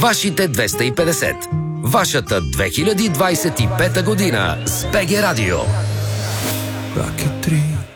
Вашите 250. Вашата 2025 година с БГ Радио. Rocket 3